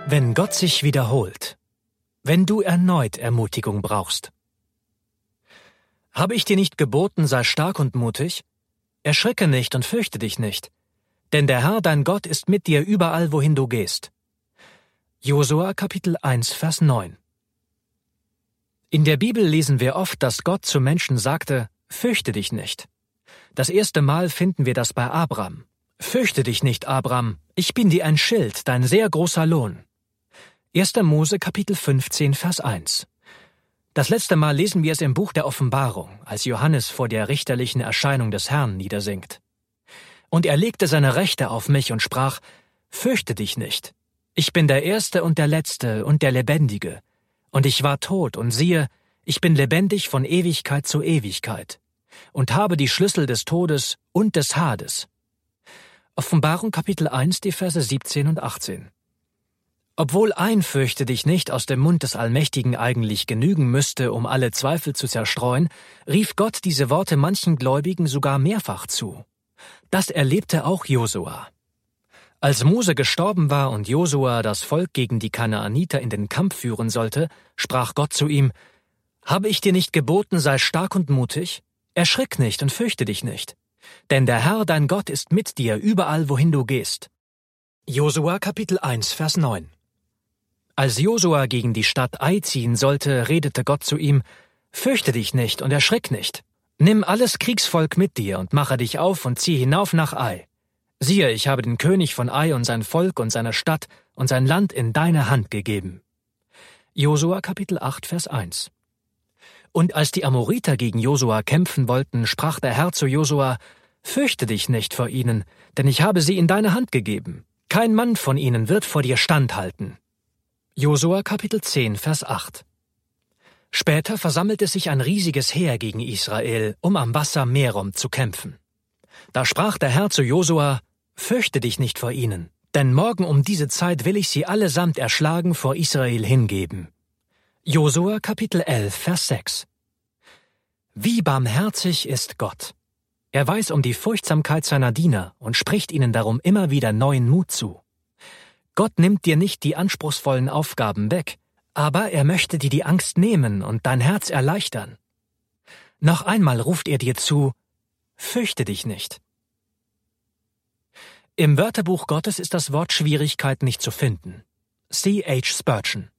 Wenn Gott sich wiederholt, wenn du erneut Ermutigung brauchst. Habe ich dir nicht geboten, sei stark und mutig? Erschrecke nicht und fürchte dich nicht, denn der Herr, dein Gott, ist mit dir überall, wohin du gehst. Josua Kapitel 1, Vers 9. In der Bibel lesen wir oft, dass Gott zu Menschen sagte, fürchte dich nicht. Das erste Mal finden wir das bei Abram. Fürchte dich nicht, Abram, ich bin dir ein Schild, dein sehr großer Lohn. 1. Mose Kapitel 15, Vers 1. Das letzte Mal lesen wir es im Buch der Offenbarung, als Johannes vor der richterlichen Erscheinung des Herrn niedersinkt. Und er legte seine Rechte auf mich und sprach, fürchte dich nicht. Ich bin der Erste und der Letzte und der Lebendige. Und ich war tot, und siehe, ich bin lebendig von Ewigkeit zu Ewigkeit und habe die Schlüssel des Todes und des Hades. Offenbarung Kapitel 1, die Verse 17 und 18. Obwohl ein Fürchte dich nicht aus dem Mund des Allmächtigen eigentlich genügen müsste, um alle Zweifel zu zerstreuen, rief Gott diese Worte manchen Gläubigen sogar mehrfach zu. Das erlebte auch Josua. Als Mose gestorben war und Josua das Volk gegen die Kanaaniter in den Kampf führen sollte, sprach Gott zu ihm, »Habe ich dir nicht geboten, sei stark und mutig? Erschrick nicht und fürchte dich nicht, denn der Herr, dein Gott, ist mit dir überall, wohin du gehst.« Josua Kapitel 1, Vers 9. Als Josua gegen die Stadt Ai ziehen sollte, redete Gott zu ihm, »Fürchte dich nicht und erschrick nicht. Nimm alles Kriegsvolk mit dir und mache dich auf und zieh hinauf nach Ai. Siehe, ich habe den König von Ai und sein Volk und seine Stadt und sein Land in deine Hand gegeben.« Josua Kapitel 8, Vers 1. Und als die Amoriter gegen Josua kämpfen wollten, sprach der Herr zu Josua, »Fürchte dich nicht vor ihnen, denn ich habe sie in deine Hand gegeben. Kein Mann von ihnen wird vor dir standhalten.« Josua Kapitel 10, Vers 8. Später versammelte sich ein riesiges Heer gegen Israel, um am Wasser Merom zu kämpfen. Da sprach der Herr zu Josua, »Fürchte dich nicht vor ihnen, denn morgen um diese Zeit will ich sie allesamt erschlagen vor Israel hingeben.« Josua Kapitel 11, Vers 6. Wie barmherzig ist Gott! Er weiß um die Furchtsamkeit seiner Diener und spricht ihnen darum immer wieder neuen Mut zu. Gott nimmt dir nicht die anspruchsvollen Aufgaben weg, aber er möchte dir die Angst nehmen und dein Herz erleichtern. Noch einmal ruft er dir zu, fürchte dich nicht. Im Wörterbuch Gottes ist das Wort Schwierigkeit nicht zu finden. C. H. Spurgeon.